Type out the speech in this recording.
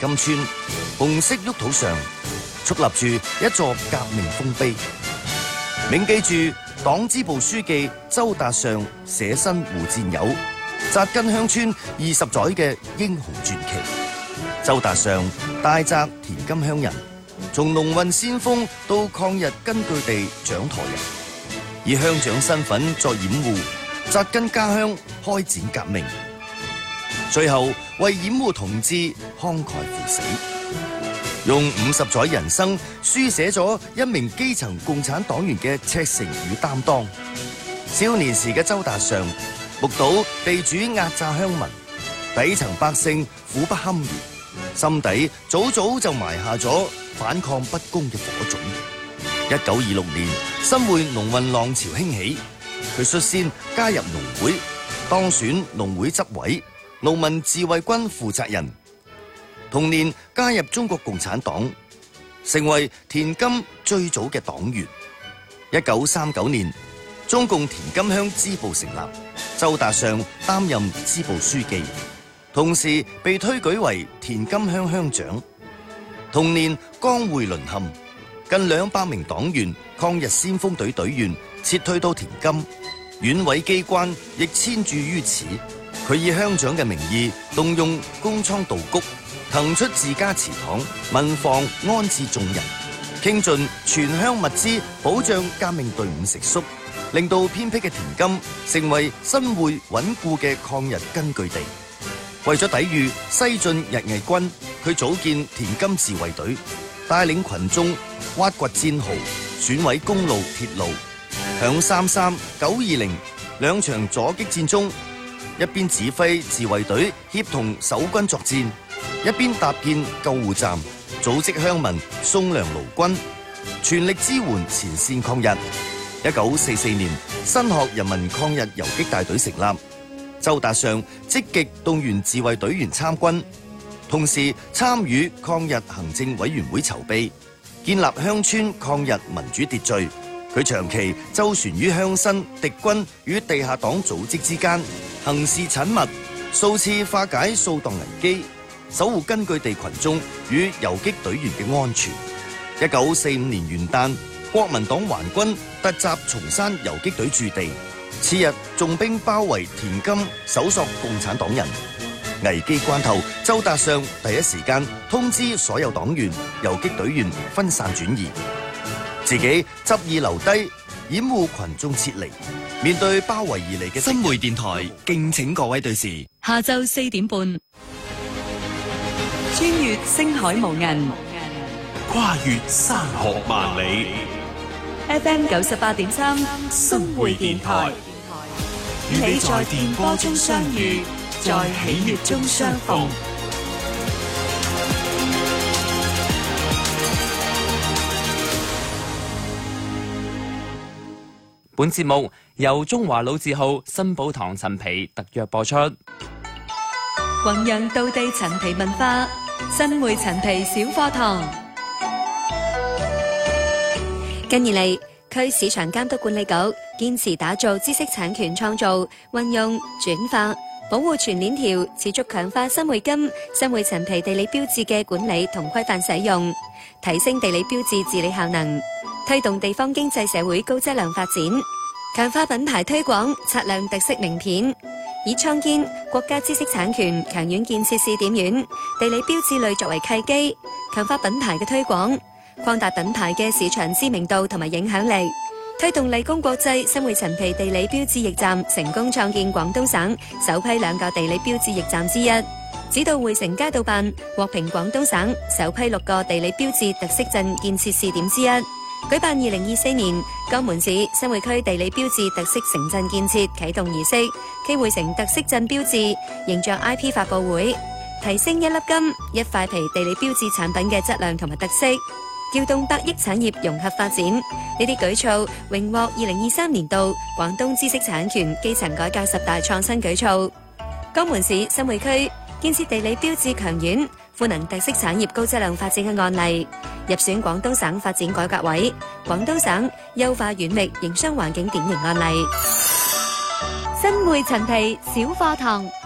金村紅色沃土上矗立住一座革命豐碑，銘記住黨支部書記周達上捨身護戰友、紮根鄉村20載嘅英雄傳奇。周達上大澤田金鄉人，從農運先鋒到抗日根據地掌舵人，以鄉長身份作掩護，紮根家鄉，開展革命，最後為掩護同志慷慨赴死，用50載人生書寫咗一名基層共產黨員嘅赤誠與擔當。少年時嘅周達上目睹地主壓榨鄉民，底層百姓苦不堪言，心底早早就埋下咗反抗不公嘅火種。1926年，新會農運浪潮興起，佢率先加入農會，當選農會執委、農民自衛軍負責人。同年加入中國共產黨，成為田金最早嘅黨員。1939年，中共田金鄉支部成立，周達上擔任支部書記，同時被推舉為田金鄉鄉長。同年江會淪陷，近200名黨員、抗日先鋒隊隊員撤退到田金，縣委機關亦遷駐於此。佢以鄉長嘅名義動用公倉稻谷，騰出自家祠堂、民房安置眾人，傾盡全鄉物資保障革命隊伍食宿，令到偏僻嘅田金成為新會穩固嘅抗日根據地。為咗抵禦西進日偽軍，佢組建田金自衛隊，帶領群眾挖掘戰壕，損毀公路鐵路。響33、920兩場阻擊戰中，一邊指揮自衛隊協同守軍作戰，一邊搭建救護站，組織鄉民送糧勞軍，全力支援前線抗日。1944年，新學人民抗日游擊大隊成立，周達上積極動員自衛隊員參軍，同時參與抗日行政委員會籌備，建立鄉村抗日民主秩序。佢長期周旋於鄉紳、敵軍與地下黨組織之間，行事親密，數次化解掃蕩危機，守護根據地群眾與游擊隊員嘅安全。1945年元旦，國民黨環軍突襲松山游擊隊駐地，次日重兵包圍田金，搜索共產黨人。危機關頭，周達上第一時間通知所有黨員、游擊隊員分散轉移，自己執意留低，掩護群眾撤離。面對包圍而嚟嘅新會電台，敬請各位對時。 下晝4點半，穿越星海無垠， 跨越山河萬里。 FM 98.3， 新會電台，與你在電波中相遇，在喜悅中相逢。 本節目由中華老字號新寶堂陳皮特約播出。 弘揚道地陳皮文化，新會陳皮小課堂。 近年嚟，區市場監督管理局堅持打造知識產權創造、運用、轉化、保護全鏈條，持續強化新會金、新會陳皮地理標誌嘅管理同規範使用，提升地理標誌治理效能，推動地方經濟社會高質量發展，強化品牌推廣，擦亮特色名片，以創建國家知識產權強院建設試點院、地理標誌類作為契機，強化品牌嘅推廣，擴大品牌嘅市場知名度同埋影響力，推動麗宮國際新會陳皮地理標誌驛站成功創建廣東省首批2個地理標誌驛站之一，指導匯成街道辦獲評廣東省首批6個地理標誌特色鎮建設試點之一，舉辦2024年江門市新會區地理標誌特色城鎮建設啟動儀式暨匯成特色鎮標誌形象 IP 發佈會，提升1粒金1塊皮地理標誌產品嘅質量同埋特色，調動百億產業融合發展。呢啲舉措榮獲2023年度廣東知識產權基層改革10大創新舉措。江門市新會區建設地理標誌強院賦能特色產業高質量發展嘅案例，入選廣東省發展改革委廣東省優化縣域營商環境典型案例。 新會陳皮小課堂。